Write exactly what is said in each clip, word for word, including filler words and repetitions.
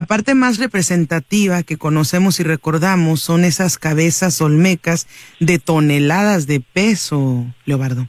parte más representativa que conocemos y recordamos son esas cabezas olmecas de toneladas de peso, Leobardo.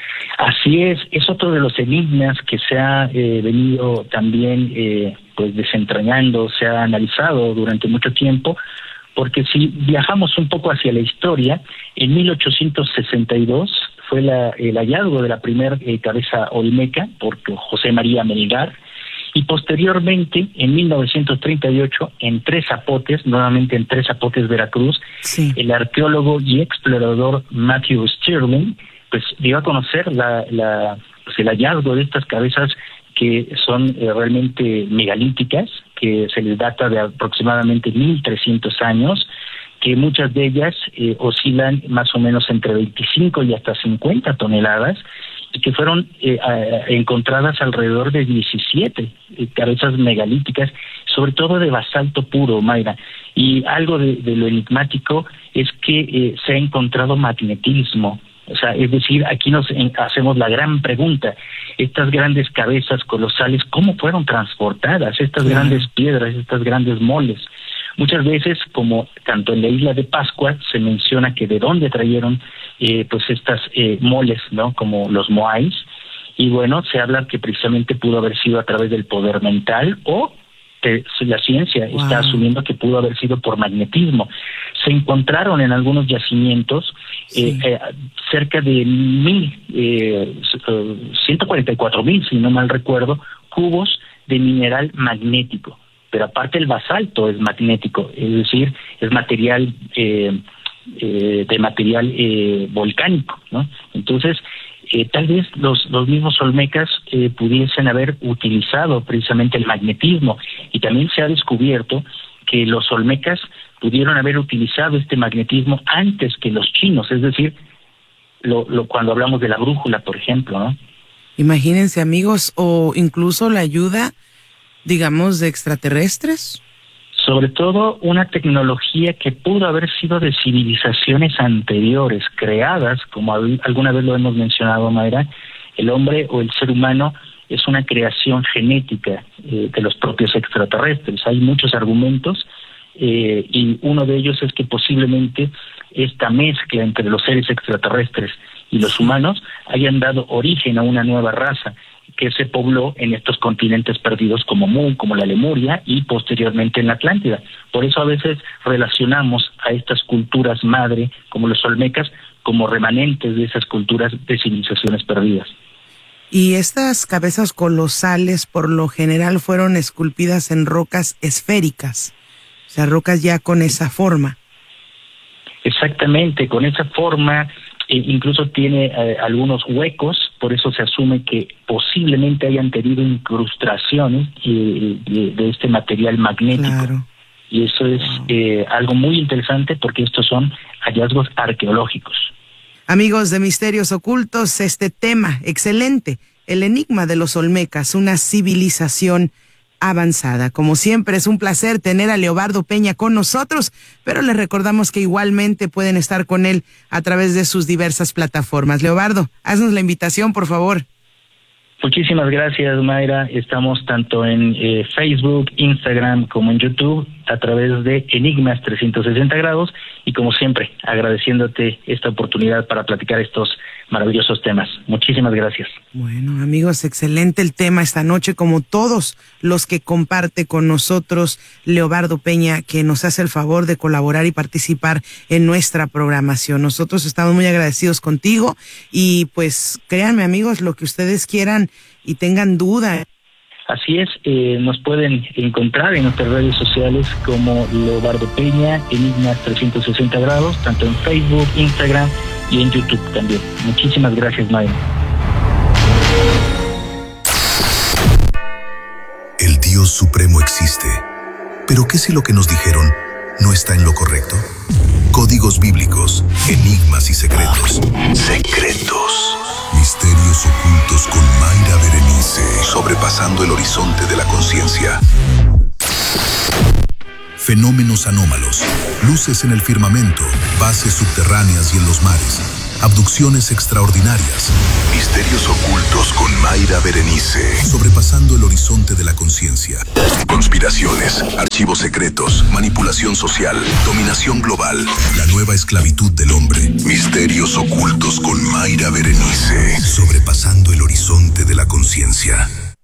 Así es, es otro de los enigmas que se ha eh, venido también eh, pues desentrañando, se ha analizado durante mucho tiempo, porque si viajamos un poco hacia la historia, en mil ochocientos sesenta y dos fue la, el hallazgo de la primera eh, cabeza olmeca por José María Melgar, y posteriormente, en mil novecientos treinta y ocho, en Tres Zapotes, nuevamente en Tres Zapotes, Veracruz, sí. el arqueólogo y explorador Matthew Stirling pues dio a conocer la, la, pues, el hallazgo de estas cabezas que son eh, realmente megalíticas, que se les data de aproximadamente mil trescientos años, que muchas de ellas eh, oscilan más o menos entre veinticinco y hasta cincuenta toneladas, y que fueron eh, a, encontradas alrededor de diecisiete eh, cabezas megalíticas, sobre todo de basalto puro, Mayra. Y algo de, de lo enigmático es que eh, se ha encontrado magnetismo. O sea, es decir, aquí nos en, hacemos la gran pregunta, estas grandes cabezas colosales, ¿cómo fueron transportadas? Estas yeah. grandes piedras, estas grandes moles. Muchas veces, como tanto en la isla de Pascua, se menciona que de dónde trajeron eh, pues estas eh, moles, ¿no? Como los moais, y bueno, se habla que precisamente pudo haber sido a través del poder mental, o que la ciencia wow. está asumiendo que pudo haber sido por magnetismo. Se encontraron en algunos yacimientos sí. eh, eh, cerca de mil, eh, ciento cuarenta y cuatro mil, si no mal recuerdo, cubos de mineral magnético. Pero aparte el basalto es magnético, es decir, es material eh, eh, de material eh, volcánico, ¿no? Entonces, eh, tal vez los, los mismos olmecas eh, pudiesen haber utilizado precisamente el magnetismo, y también se ha descubierto que los olmecas pudieron haber utilizado este magnetismo antes que los chinos, es decir, lo, lo cuando hablamos de la brújula, por ejemplo, ¿no? Imagínense, amigos, o incluso la ayuda, digamos, de extraterrestres. Sobre todo una tecnología que pudo haber sido de civilizaciones anteriores, creadas, como alguna vez lo hemos mencionado, Mayra, el hombre o el ser humano es una creación genética eh, de los propios extraterrestres. Hay muchos argumentos eh, y uno de ellos es que posiblemente esta mezcla entre los seres extraterrestres y los humanos hayan dado origen a una nueva raza que se pobló en estos continentes perdidos como Mu, como la Lemuria y posteriormente en la Atlántida. Por eso a veces relacionamos a estas culturas madre, como los olmecas, como remanentes de esas culturas de civilizaciones perdidas. Y estas cabezas colosales por lo general fueron esculpidas en rocas esféricas, o sea, rocas ya con esa forma. Exactamente, con esa forma. Eh, incluso tiene eh, algunos huecos, por eso se asume que posiblemente hayan tenido incrustaciones eh, de, de este material magnético. Claro. Y eso es wow. eh, algo muy interesante porque estos son hallazgos arqueológicos. Amigos de Misterios Ocultos, este tema excelente, el enigma de los olmecas, una civilización avanzada. Como siempre, es un placer tener a Leobardo Peña con nosotros, pero les recordamos que igualmente pueden estar con él a través de sus diversas plataformas. Leobardo, haznos la invitación, por favor. Muchísimas gracias, Mayra. Estamos tanto en eh, Facebook, Instagram, como en YouTube, a través de Enigmas trescientos sesenta grados, y como siempre, agradeciéndote esta oportunidad para platicar estos maravillosos temas. Muchísimas gracias. Bueno, amigos, excelente el tema esta noche, como todos los que comparte con nosotros Leobardo Peña, que nos hace el favor de colaborar y participar en nuestra programación. Nosotros estamos muy agradecidos contigo y pues créanme, amigos, lo que ustedes quieran y tengan duda. Así es, eh, nos pueden encontrar en nuestras redes sociales como Leobardo Peña, Enigmas trescientos sesenta grados, tanto en Facebook, Instagram y en YouTube también. Muchísimas gracias, Mayra. El Dios Supremo existe, pero ¿qué si lo que nos dijeron no está en lo correcto? Códigos bíblicos, enigmas y secretos. Secretos. Misterios ocultos con Mayra Berenice. Sobrepasando el horizonte de la conciencia. Fenómenos anómalos. Luces en el firmamento. Bases subterráneas y en los mares. abducciones extraordinarias, misterios ocultos con Mayra Berenice, sobrepasando el horizonte de la conciencia, conspiraciones, archivos secretos, manipulación social, dominación global, la nueva esclavitud del hombre, misterios ocultos con Mayra Berenice, sobrepasando el horizonte de la conciencia.